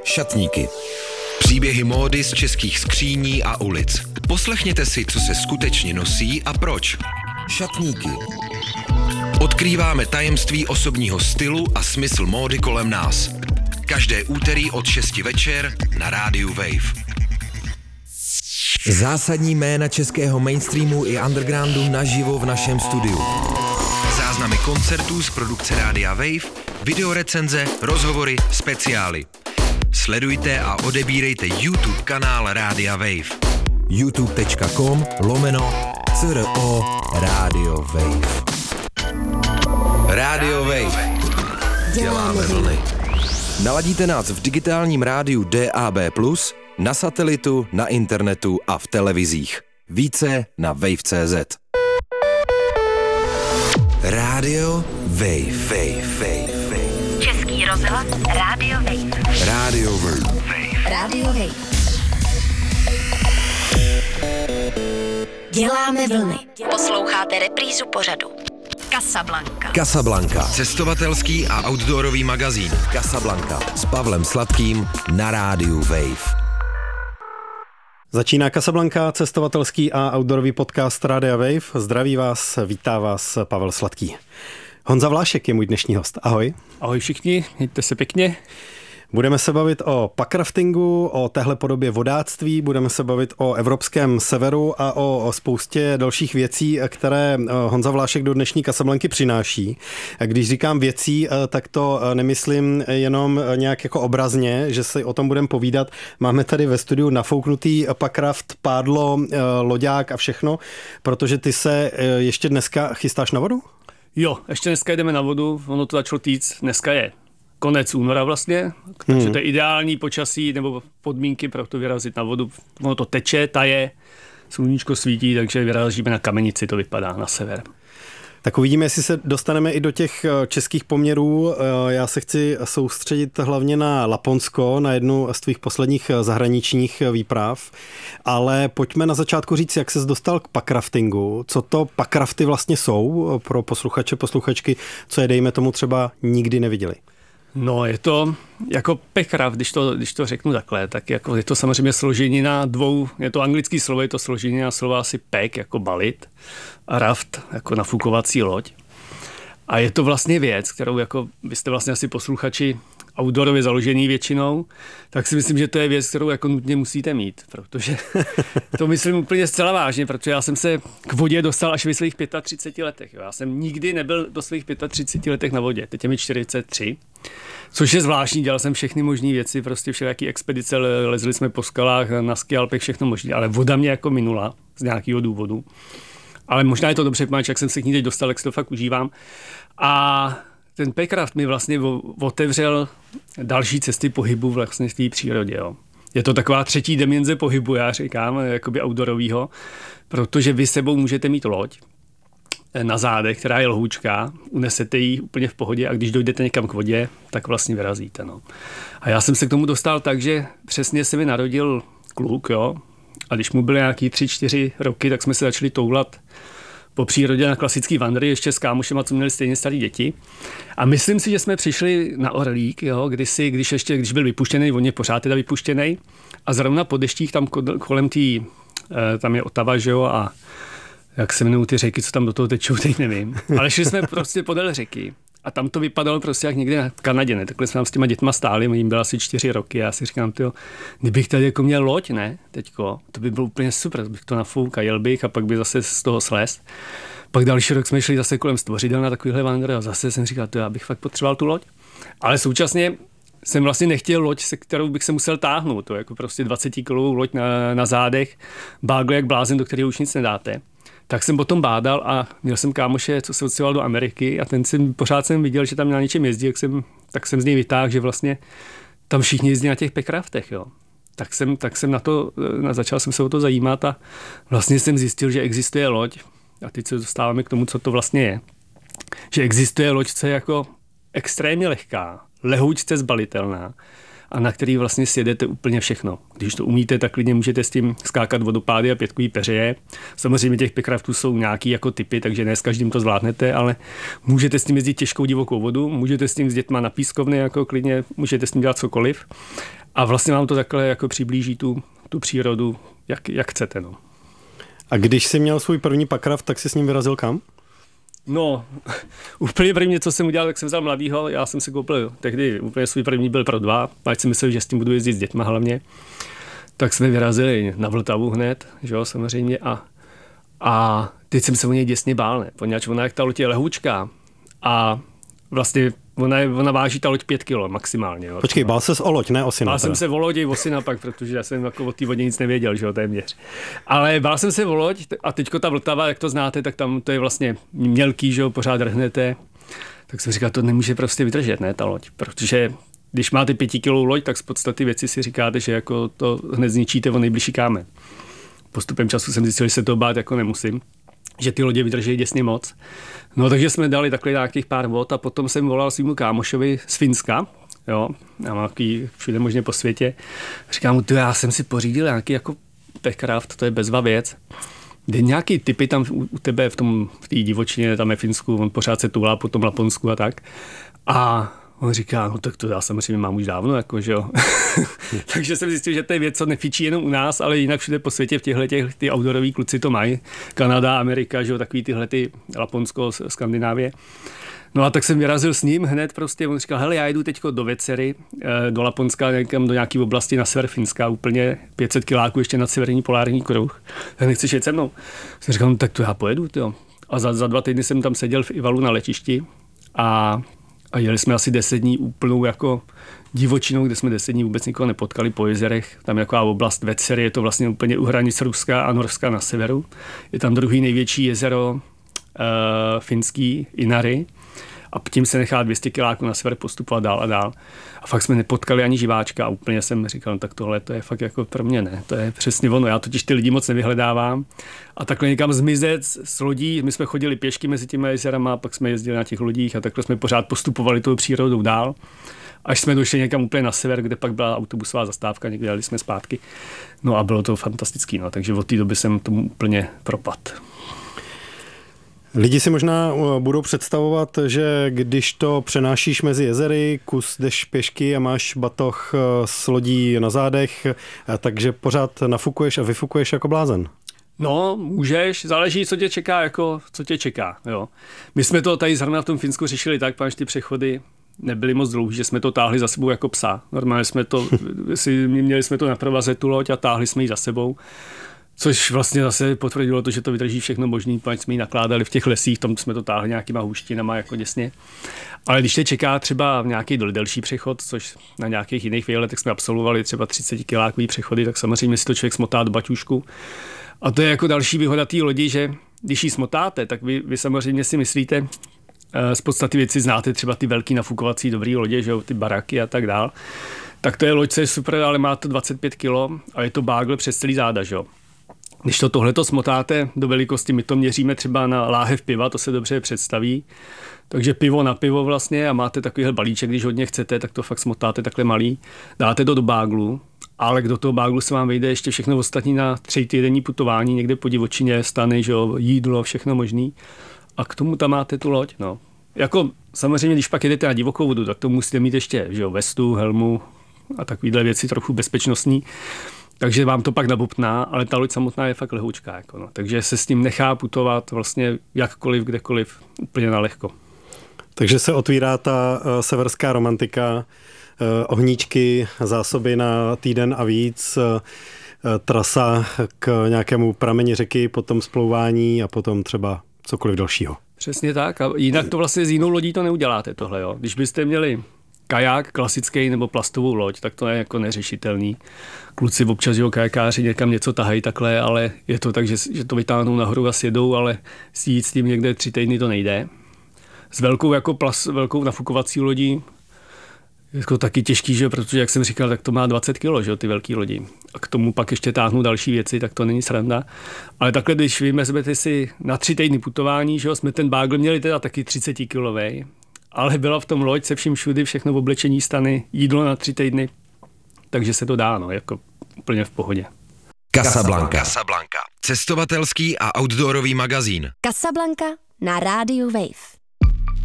Šatníky. Příběhy módy z českých skříní a ulic. Poslechněte si, co se skutečně nosí a proč. Šatníky. Odkrýváme tajemství osobního stylu a smysl módy kolem nás. Každé úterý od 6 večer na rádiu Wave. Zásadní jména českého mainstreamu i undergroundu naživo v našem studiu. Záznamy koncertů z produkce Rádia Wave, videorecenze, rozhovory, speciály. Sledujte a odebírejte YouTube kanál Rádia Wave. youtube.com/CRO Radio Wave. Radio Wave. Děláme vlny. Naladíte nás v digitálním rádiu DAB+, na satelitu, na internetu a v televizích. Více na wave.cz. Radio Wave. Český rozhlas Radio Wave. Radio Wave. Radio Wave. Děláme vlny. Posloucháte reprízu pořadu Casablanca. Cestovatelský a outdoorový magazín Casablanca s Pavlem Sladkým na rádiu Wave. Začíná Casablanca, cestovatelský a outdoorový podcast Rádia Wave. Zdraví vás, vítá vás Pavel Sladký. Honza Vlášek je můj dnešní host. Ahoj. Ahoj všichni, mějte se pěkně. Budeme se bavit o packraftingu, o téhle podobě vodáctví, budeme se bavit o evropském severu a o spoustě dalších věcí, které Honza Vlášek do dnešní Casablanky přináší. Když říkám věcí, tak to nemyslím jenom nějak jako obrazně, že si o tom budeme povídat. Máme tady ve studiu nafouknutý packraft, pádlo, loďák a všechno, protože ty se ještě dneska chystáš na vodu? Jo, ještě dneska jdeme na vodu, ono to začalo týct, dneska je konec února vlastně, takže to je ideální počasí nebo podmínky pro to vyrazit na vodu. Ono to teče, taje, sluníčko svítí, takže vyrazíme na Kamenici, to vypadá na sever. Tak uvidíme, jestli se dostaneme i do těch českých poměrů. Já se chci soustředit hlavně na Laponsko, na jednu z tvých posledních zahraničních výprav, ale pojďme na začátku říct, jak ses dostal k packraftingu, co to packrafty vlastně jsou pro posluchače, posluchačky, co je dejme tomu třeba nikdy neviděli. No, je to jako packraft, když to řeknu takhle, tak jako je to samozřejmě složenina dvou, je to anglický slovo, je to složenina slova asi pack, jako balit, a raft, jako nafukovací loď. A je to vlastně věc, kterou jako vy jste vlastně asi posluchači outdoorově založený většinou, tak si myslím, že to je věc, kterou jako nutně musíte mít, protože to myslím úplně zcela vážně, protože já jsem se k vodě dostal až ve svých 35 letech. Jo. Já jsem nikdy nebyl do svých 35 letech na vodě, teď je mi 43, což je zvláštní, dělal jsem všechny možné věci, prostě všelijaký expedice, lezli jsme po skalách, na skialpech, všechno možné, ale voda mě jako minula z nějakého důvodu. Ale možná je to dobře, protože jak jsem se k ní teď dostal, tak si to fakt užívám. A ten packraft mi vlastně otevřel další cesty pohybu vlastně v té přírodě. Jo. Je to taková třetí dimenze pohybu, já říkám, jakoby outdoorovýho, protože vy sebou můžete mít loď na zádech, která je lhůčká, unesete ji úplně v pohodě a když dojdete někam k vodě, tak vlastně vyrazíte. No. A já jsem se k tomu dostal tak, že přesně se mi narodil kluk, jo, a když mu byly nějaký 3-4 roky, tak jsme se začali toulat po přírodě na klasický vandry, ještě s kámošema, co měli stejně starý děti. A myslím si, že jsme přišli na Orlík, jo, když byl vypuštěný, on je pořád teda vypuštěný, a zrovna po deštích tam kolem tam je Otava, že jo, a jak se jmenují ty řeky, co tam do toho tečou, teď nevím. Ale šli jsme prostě podél řeky. A tam to vypadalo prostě jak někde na Kanadě, ne? Takhle jsme tam s těma dětma stáli, jim bylo asi 4 roky. Já si říkám, tyjo, kdybych tady jako měl loď, ne, teďko, to by bylo úplně super, bych to nafouk a jel bych a pak by zase z toho slez. Pak další rok jsme šli zase kolem Stvořidel na takovýhle vandr a zase jsem říkal, já bych fakt potřeboval tu loď. Ale současně jsem vlastně nechtěl loď, se kterou bych se musel táhnout, to jako prostě 20kilovou loď na zádech, bágl jak blázen, do kterého už nic nedáte. Tak jsem potom bádal a měl jsem kámoše, co se odstěhoval do Ameriky a pořád jsem viděl, že tam na něčem jezdí, tak jsem z něj vytáhl, že vlastně tam všichni jezdí na těch packraftech, jo. Tak jsem začal jsem se o to zajímat a vlastně jsem zjistil, že existuje loď a teď se dostáváme k tomu, co to vlastně je. Že existuje loď, co je jako extrémně lehká, lehoučce zbalitelná a na který vlastně sjedete úplně všechno. Když to umíte, tak klidně můžete s tím skákat vodopády a pětkový peřeje. Samozřejmě těch packraftů jsou nějaký jako typy, takže ne s každým to zvládnete, ale můžete s tím jezdit těžkou divokou vodu, můžete s tím s dětma na pískovny, jako klidně můžete s tím dělat cokoliv. A vlastně vám to takhle jako přiblíží tu přírodu, jak chcete. No. A když jsi měl svůj první packraft, tak jsi s ním vyrazil kam? No, úplně první, co jsem udělal, tak jsem vzal mladýho, já jsem si koupil tehdy, úplně svůj první byl pro 2, ať si myslel, že s tím budu jezdit s dětma hlavně. Tak jsme vyrazili na Vltavu hned, že jo, samozřejmě, a teď jsem se o něj děsně bál, ne, poněvadž ona jak ta loď je lehoučká a vlastně ona váží ta loď 5 kilo maximálně. Jo. Počkej, bál ses o loď, ne o syna? Bál jsem se o lodi, o syna pak, protože já jsem jako o té vodě nic nevěděl, že jo, téměř. Ale bál jsem se o loď a teďko ta Vltava, jak to znáte, tak tam to je vlastně mělký, že jo, pořád rhnete. Tak jsem říkal, to nemůže prostě vydržet, ne, ta loď, protože když máte 5 kilou loď, tak z podstaty věci si říkáte, že jako to hned zničíte o nejbližší kámen. Postupem času jsem zjistil, že se to bát jako nemusím, že ty lodě vydrží děsně moc. No takže jsme dali takhle nějakých pár vod a potom jsem volal svýmu kámošovi z Finska, jo, já mám takový všude možně po světě. Říkám mu, já jsem si pořídil nějaký jako packraft, to je bezva věc. Jde nějaký typy tam u tebe v té divočině, tam je Finsku, on pořád se tulá po tom Laponsku a tak. A on říká, no tak to já samozřejmě mám už dávno, jako, že jo. Takže jsem zjistil, že to je věc, co nefičí jenom u nás, ale jinak všude po světě v ty outdooroví kluci to mají. Kanada, Amerika, že jo, takový tyhle ty Laponsko, Skandinávie. No a tak jsem vyrazil s ním hned prostě, on říkal, hele, já jdu teďko do Vecery, do Laponska, někam do nějaké oblasti na sever Finska, úplně 500 kiláků ještě nad severní polární kruh. Tak nechceš jet se mnou? Jsem říkal, no tak to já pojedu, tyjo. A za 2 týdny jsem tam seděl v Ivalu na letišti a jeli jsme asi 10 dní úplnou jako divočinou, kde jsme 10 dní vůbec nikoho nepotkali po jezerech. Tam je taková oblast Vecery, je to vlastně úplně u hranic Ruska a Norska na severu. Je tam druhý největší jezero finský, Inari. A tím se nechá 200 kiláků na sever postupovat dál a dál. A fakt jsme nepotkali ani živáčka a úplně jsem říkal, no tak tohle to je fakt jako pro mě ne. To je přesně ono. Já totiž ty lidi moc nevyhledávám. A takhle někam zmizet s lodí, my jsme chodili pěšky mezi těmi jezerama, pak jsme jezdili na těch lodích a takhle jsme pořád postupovali tou přírodou dál. Až jsme došli někam úplně na sever, kde pak byla autobusová zastávka, někde jeli jsme zpátky. No a bylo to fantastický, no. Takže od té doby jsem tomu úplně propadl. Lidi si možná budou představovat, že když to přenášíš mezi jezery, kus jdeš pěšky a máš batoh s lodí na zádech, takže pořád nafukuješ a vyfukuješ jako blázen. No, můžeš, záleží, co tě čeká, jo. My jsme to tady zrovna v tom Finsku řešili tak, protože ty přechody nebyly moc dlouhý, že jsme to táhli za sebou jako psa. Normálně měli jsme to na provaze tu loď a táhli jsme ji za sebou. Což vlastně zase potvrdilo to, že to vydrží všechno možný, protože jsme ji nakládali v těch lesích, tam jsme to táhli nějakýma hůštinama jako děsně. Ale když tě čeká třeba nějaký delší přechod, což na nějakých jiných výletech jsme absolvovali třeba 30 kilákový přechody, tak samozřejmě si to člověk smotá do baťůžku. A to je jako další výhoda té lodi, že když ji smotáte, tak vy samozřejmě si myslíte, z podstaty věci znáte třeba ty velký nafukovací dobrý lodě, že jo, ty baraky a tak dál. Tak to je loď, co je super, ale má to 25 kg a je to bágl přes celý záda, že jo. Když tohleto smotáte do velikosti, my to měříme třeba na láhev piva, to se dobře představí. Takže pivo na pivo vlastně a máte takovýhle balíček, když hodně chcete, tak to fakt smotáte takhle malý. Dáte to do báglu, ale do toho báglu se vám vejde ještě všechno ostatní na 3týdenní putování, někde po divočině, stany, že jo, jídlo, všechno možný. A k tomu tam máte tu loď, no. Jako samozřejmě, když pak jedete na divokou vodu, tak to musíte mít ještě, že jo, vestu, helmu a takovýhle věci trochu bezpečnostní. Takže vám to pak nabupná, ale ta loď samotná je fakt lehoučká. Jako no. Takže se s tím nechá putovat vlastně jakkoliv, kdekoliv, úplně na lehko. Takže se otvírá ta severská romantika, ohníčky, zásoby na týden a víc, trasa k nějakému prameni řeky, potom splouvání a potom třeba cokoliv dalšího. Přesně tak. A jinak to vlastně s jinou lodí to neuděláte tohle. Jo. Když byste měli kaják klasický nebo plastovou loď, tak to je jako neřešitelný. Kluci občas, jo, kajakáři někam něco tahají takhle, ale je to tak, že to vytáhnou nahoru a sjedou, ale jít s tím někde 3 týdny to nejde. S velkou nafukovací lodí jako taky těžký, že? Protože jak jsem říkal, tak to má 20 kg, že? Ty velký lodi. A k tomu pak ještě táhnou další věci, tak to není sranda. Ale takhle, když vy vezmete si na 3 týdny putování, že? Jsme ten bágl měli teda taky 30 kilovej, ale byla v tom loď se vším všudy, všechno v oblečení, stany, jídlo na 3 týdny, takže se to dá, no, jako úplně v pohodě. Casablanca. Cestovatelský a outdoorový magazín. Casablanca na rádiu Wave.